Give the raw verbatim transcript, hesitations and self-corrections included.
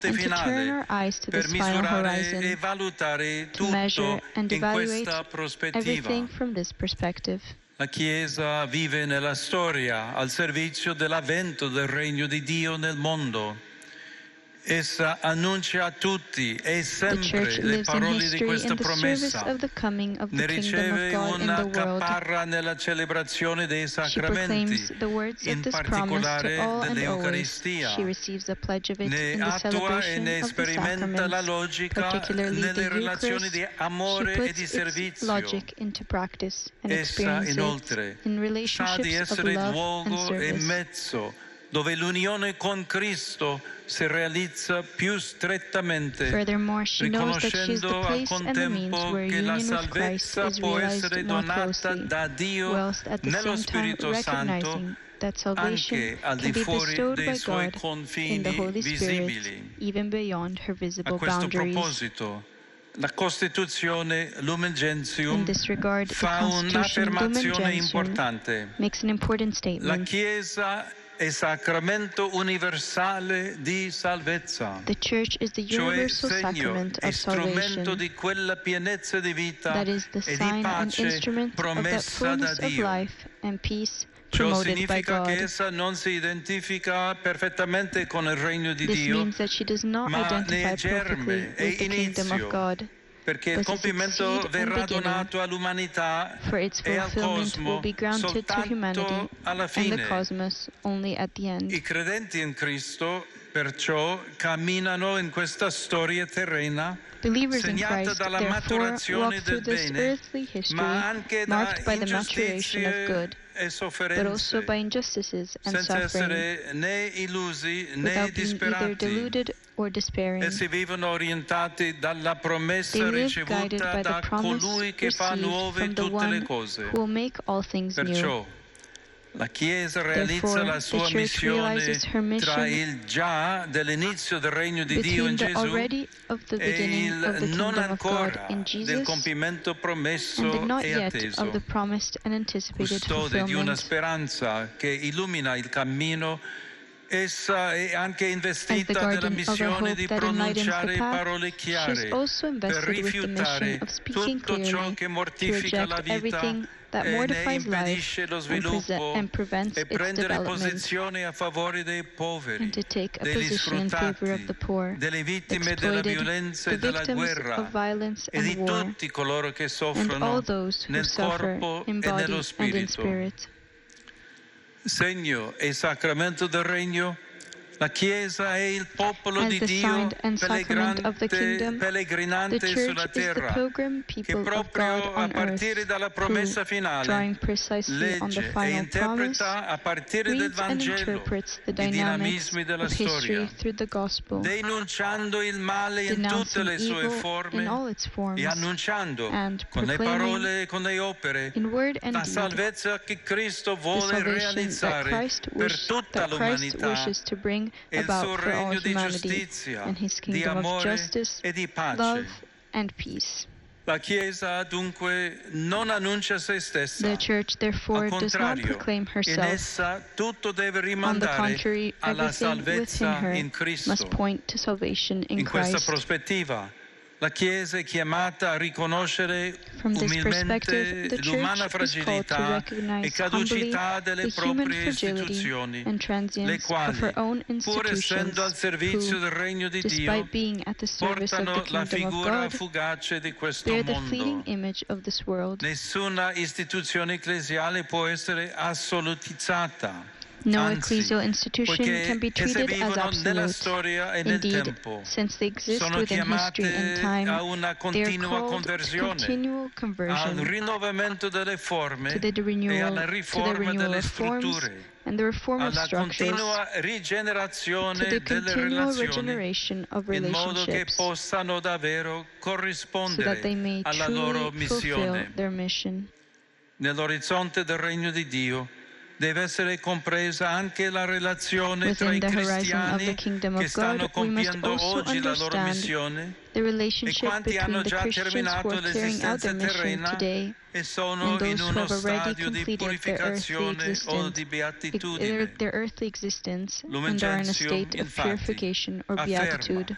and to turn finale our eyes to per this final misurare e horizon, valutare to measure tutto and in evaluate questa prospettiva. everything from this perspective. La Chiesa vive nella storia al servizio dell'avvento del regno di Dio nel mondo. Essa annuncia a tutti e The sempre Church le lives in parole di history questa in the service promessa. of the coming of Ne the kingdom of riceve God in una the world. caparra nella celebrazione dei She sacramenti, proclaims the words of in this promise to particolare all and always. dell'Eucaristia. She receives a pledge of it Ne in the attua e celebration ne of the sperimenta la sacraments, logica particularly nelle the relazioni Eucharist. di She amore e puts di its servizio. logic into practice and Essa experiences inoltre in sa di relationships of essere il love and luogo e service. mezzo dove l'unione con Cristo si realizza più strettamente, Furthermore, she knows that she is the riconoscendo al place and the means contempo where che la union with Christ salvezza is può realized essere more donata closely, da Dio whilst at the nello same time Spirito Santo recognizing that salvation anche al can di be fuori bestowed dei by suoi God in the confini Holy Spirit, visibili. even beyond her A visible questo boundaries. proposito, la Costituzione Lumen In Gentium this regard, the fa Constitution Lumen un'affermazione Gentium importante. makes an important La statement. Chiesa è sacramento universale di salvezza, The Church is the cioè universal segno sacrament e of strumento salvation. di quella pienezza di vita That is the e di sign and pace instrument of that promessa da fullness of Dio. life and peace Ciò promoted by significa che God. essa non si identifica perfettamente con il regno di This Dio, means that she does not ma ne identify è germe perfectly e with the kingdom of inizio, God, perché il but is its compimento seed and verrà beginning, donato all'umanità for its e al fulfillment will cosmo be granted to humanity soltanto alla and the fine. cosmos only at the end. I credenti in Cristo perciò camminano in questa storia terrena Believers in segnata Christ, dalla therefore, walk maturazione through del this bene, earthly history ma anche da marked by the maturation of ingiustizie good, e but also sofferenze, by injustices and senza suffering, essere né illusi né without being either disperati. deluded or despairing. Essi vivono orientati dalla promessa They live guided ricevuta by the da promise colui che fa received nuove from the tutte le one cose. who will make all things new. Perciò la Chiesa realizza Therefore, la the sua Church missione realizes her mission tra il già dell'inizio del regno di Dio in between the Gesù already of the e beginning of the il non kingdom of God ancora in del Jesus compimento and the promesso not e yet atteso, of the promised and anticipated custode di una fulfillment. speranza che illumina il cammino. Essa è anche As the investita della guardian of a missione hope di that enlightens pronunciare the path, parole she chiare is also per invested with the mission rifiutare of speaking tutto ciò clearly che to mortifica la reject vita everything that e ne mortifies life impedisce lo and, prese- sviluppo and prevents e its prendere development, posizione a favore dei poveri, and to take a degli position in favor of sfruttati, the poor, delle vittime della exploited, violenza the e della victims guerra of violence e di and war, tutti coloro che and soffrono all those who nel suffer corpo in e body nello and in spirito. spirit. Segno e sacramento del regno, la Chiesa è il popolo As di the Dio sign and sacrament of the pellegrante, kingdom, the pellegrinante Church sulla is the terra, pilgrim che people of God proprio a on partire earth, dalla who, promessa finale drawing precisely on the legge e final promise, interpreta a partire del reads and Vangelo interprets the i dynamics dinamismi della of history storia, through the gospel, denunciando il male in tutte denouncing le sue evil in forme all its forms, e annunciando and con le proclaiming parole e con le opere in word and la deed salvezza che Cristo the vuole salvation that realizzare Christ, per wish, tutta that Christ l'umanità wishes to bring e il about suo for all regno di humanity, giustizia, and his di kingdom of amore justice, e di pace. love, and peace. La Chiesa dunque non annuncia se stessa, The Church, al therefore, does not contrario, proclaim in herself. essa tutto deve On the rimandare contrary, alla everything within salvezza her in Cristo. must point to salvation in In questa Christ. prospettiva, la Chiesa è chiamata a riconoscere From this perspective, umilmente the l'umana Church is called to fragilità e recognize humbly caducità the delle human proprie fragility istituzioni, and le transience of quali, her own pur essendo al institutions, servizio who, del regno di Dio, despite being at the service of the portano la kingdom of figura God, fugace di questo bear the fleeting mondo. image of this world. Nessuna istituzione ecclesiale può essere assolutizzata. No Anzi, ecclesial institution poiché can be esse treated as vivono nella absolute. storia e nel Indeed, tempo, since they exist sono within history and chiamate time, a una they are continua called to conversione, continual al conversion, rinnovamento delle forme to the e renewal, alla to the riforma renewal delle of forms strutture, and the reform of alla structures, continua to rigenerazione the delle continual relazioni, regeneration of in modo che relationships, possano davvero so that corrispondere they may alla loro truly fulfill missione. their mission. Nell'orizzonte del regno di Dio deve essere compresa anche la relazione tra i Within the horizon of cristiani the kingdom che of stanno God, we must compiendo also oggi la loro understand missione the e relationship quanti between hanno the già Christians who terminato are carrying out l'esistenza their mission terrena today e sono and in those who uno have already stadio di completed their earthly purificazione o existence, di ex- beatitudine. their earthly existence, Lumen and are in a Gentium, state of infatti, purification or afferma beatitude.